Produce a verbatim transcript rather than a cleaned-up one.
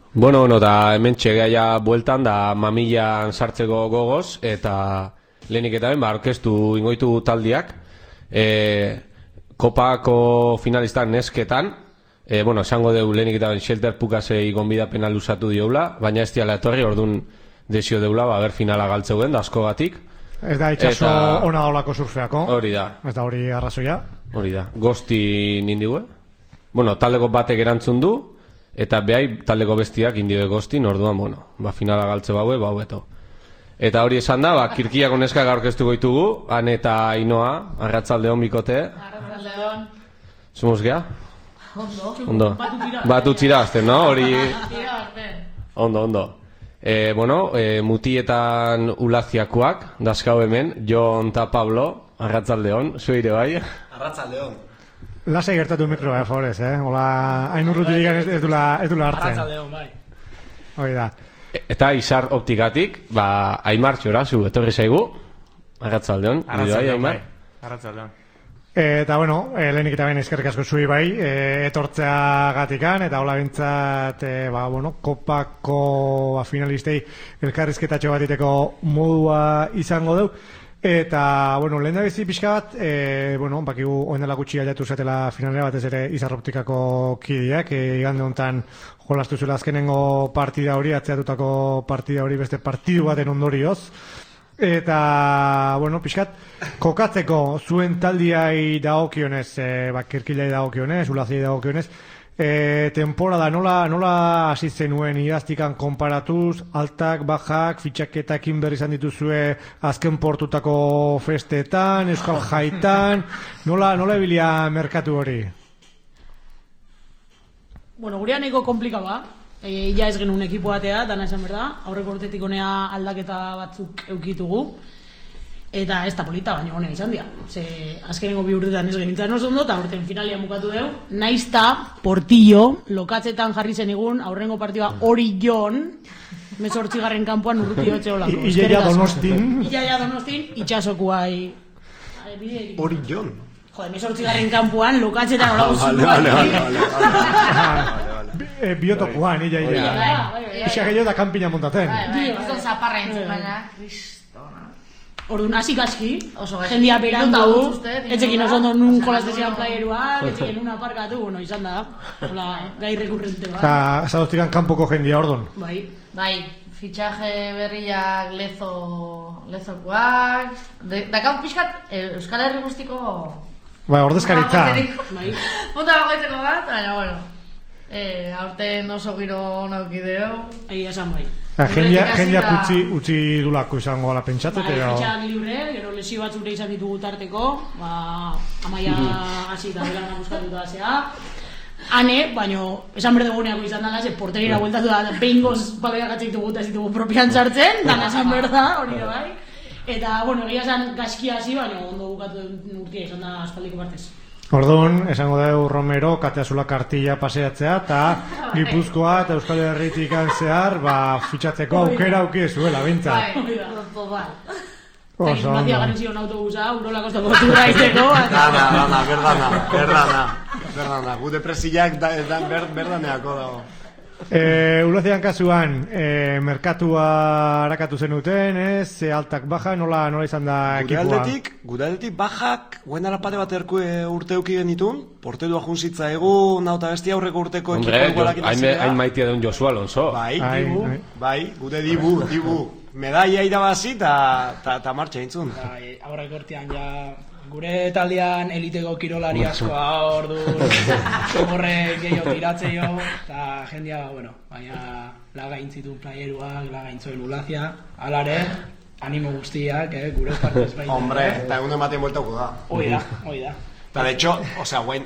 Bueno, no, da hemen txegaia bueltan da mamillan sartzeko gogoz, eta lehenik eta ben, ba, orkestu ingoitu taldiak, e, kopako finalistan nesketan, e, bueno, esango deu lehenik eta ben Shelter Pukasei gonbidapena luzatu dioula, baina ez diala etorri, orduan desio deula, ba, ber finala galtzeuen, da askogatik. Ez da itxaso eta... ona daulako surfeako. Hori da. Ez da hori arrazoia. Hori da. Gosti nindigue. Bueno, taldeko batek erantzun du, eta behai taldeko bestiak indioe gostin, orduan, bueno, ba, finala galtze baue, ba, beto. Eta hori esan da, ba, Kirkiako neskak aurkeztu goitugu, Han eta Ainoa, Arratzaldeon bikote. Arratzaldeon. Sumos gea? Ondo. Ondo. Batu txira azten, no? Hori... Ondo, ondo. E, bueno, e, mutietan ulaziakoak, dazkau hemen, Jon eta Pablo, Arratzaldeon, zuire bai? Arratzaldeon. Lasai gertatu mikroa, favorez, eh? Hola, hain urrutik ez dula hartzen. Arratzaldeon, bai. Hoi da. Eta Izar Optikatik, ba, Aimar txora, zu, etorri zaigu. Arratzaldeon. Arratzaldeon, bai. Arratzaldeon. Eta, bueno, eh, lehenik eta ben eskerrik asko zui bai, eh, etortzea gatikan, eta hola bintzat, eh, ba, bueno, kopako ba, finalistei elkarrizketatxo bat iteko modua izango deu. Eta, bueno, lehen da bizi pixka bat, e, bueno, bakigu oendela gutxi aldatu zatela finalera batez ere Izar Optikako kideak, e, igande honetan jolastu zuela azkenengo partida hori, atzeatutako partida hori beste partidu baten ondorioz. Eta, bueno, pixkat, kokatzeko zuen taldiai dagokionez, e, ba, Kirkilai dagokionez, Ulaziai dagokionez, E, temporada nola nola hasi zenuen idaztikan konparatuz, altak, bajak, fitxaketakin berri izan dituzue azken portutako festetan, euskal jaitan, nola nola ebilia merkatu hori? Bueno, gurean eko komplika ba, e, ja ez genuen ekipo batea, dana esan berda, aurreko urtetik honea aldaketa batzuk eukitugu, eta ez da polita, baina honea izan dira. Ze azkenengo bi urtetan ez genitzen oso ondo, eta urten finalia mukatu dugu. Naizta, Portillo, lokatzetan jarri zen egun, aurrengo partidua hori jon, mezortzigarren kanpoan urruti hotxe olako. Iaia Donostin. Iaia Donostin, itxasokuai. Hori jon. Jode, mezortzigarren kanpoan, lokatzetan olako zukuai. Biotokuan, iaia. Ixak gehiago da kanpina montaten. Bizton zaparra entzun baina, orduan, hasi gaski, jendia beran dugu, etxekin oso ondo nun kolaztezian playeruak, etxekin nun aparkatu, bueno, izan da, hola, gai rekurrente bat. Eta, zadostikan kanpoko jendia, orduan. Bai, bai, fitxaje berriak lezo, lezokoak, dakau pixkat, Euskal Herri guztiko... Bai, ordezkaritza. Bai. Punta bagoitzeko bat, baina, bueno, aurten oso giro naukideo. Egia esan bai. Jendeak utzi, utzi dulako izango ala pentsatu. Bai, fitxak libre, gero lesio batzure izan ditugu tarteko, ba, amaia hasi eta dela nabuskatu da zea. Hane, baino, esan berde guneako izan dala, ze porterira bueltatu da, behin goz baloiak atxik dugu eta ez ditugu propian sartzen, dana esan berda, hori da bai. Eta, bueno, egia esan gaskia hasi, baina ondo bukatu urtia izan da aspaldiko partez. Orduan, esango dugu Romero, kateazula kartilla paseatzea, eta Gipuzkoa eta Euskal Herritik zehar, ba, fitxatzeko aukera auki zuela, bintzat. Bai, bai. Oso, ondo. Mazia garen zion autobusa, urola kostako turra izteko. Dana, dana, berdana, berdana, berdana. Gu depresiak berdaneako dago. E, Ulazian kasuan, e, merkatua harakatu zenuten, ez? E, altak baja, nola, nola izan da ekipua? Gure aldetik, gure aldetik bajak, guen alapate bat erku urte eukien ditun, portedua juntzitza egun, nauta bestia aurreko urteko ekipo igualakin azidea. Hain maitea deun Josu Alonso. Bai, dibu, bai, gure dibu, dibu. Medaia irabazi eta martxa intzun. Aurreko urtean ja... Gure taldean eliteko kirolari askoa ordu horrek gehiago tiratzeio eta jendia, bueno, baina lagaintzitun playeruak, lagaintzuen Ulazia, alare, animo guztiak, eh, gure partez baina. Hombre, eta egun ematen bueltauko da. Hoi da, hoi da. Eta de hecho, o sea, guen,